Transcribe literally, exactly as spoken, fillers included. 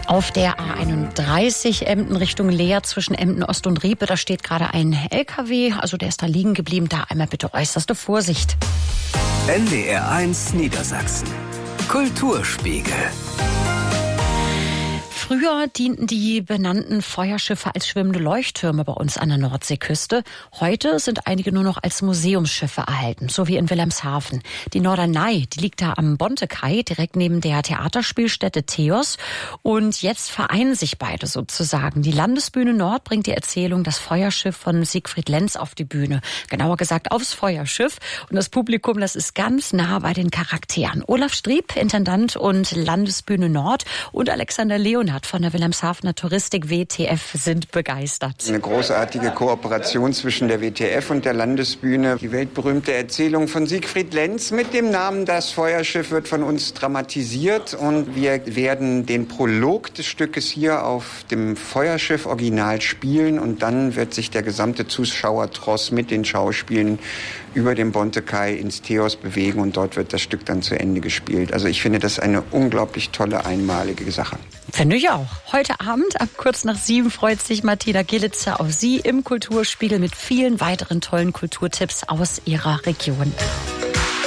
Auf der A einunddreißig Emden Richtung Leer zwischen Emden Ost und Riepe, da steht gerade ein L K W, also der ist da liegen geblieben. Da einmal bitte äußerste Vorsicht. N D R eins Niedersachsen. Kulturspiegel. Früher dienten die benannten Feuerschiffe als schwimmende Leuchttürme bei uns an der Nordseeküste. Heute sind einige nur noch als Museumsschiffe erhalten, so wie in Wilhelmshaven. Die Norderney, die liegt da am Bontekai, direkt neben der Theaterspielstätte Theos. Und jetzt vereinen sich beide sozusagen. Die Landesbühne Nord bringt die Erzählung Das Feuerschiff von Siegfried Lenz auf die Bühne. Genauer gesagt aufs Feuerschiff. Und das Publikum, das ist ganz nah bei den Charakteren. Olaf Strieb, Intendant und Landesbühne Nord, und Alexander Leonhardt von der Wilhelmshavener Touristik W T F sind begeistert. Eine großartige Kooperation zwischen der W T F und der Landesbühne. Die weltberühmte Erzählung von Siegfried Lenz mit dem Namen Das Feuerschiff wird von uns dramatisiert und wir werden den Prolog des Stückes hier auf dem Feuerschiff Original spielen und dann wird sich der gesamte Zuschauertross mit den Schauspielen über den Bontekai ins Theos bewegen und dort wird das Stück dann zu Ende gespielt. Also ich finde das eine unglaublich tolle, einmalige Sache. Finde ich auch. Heute Abend ab kurz nach sieben freut sich Martina Gillitzer auf Sie im Kulturspiegel mit vielen weiteren tollen Kulturtipps aus ihrer Region.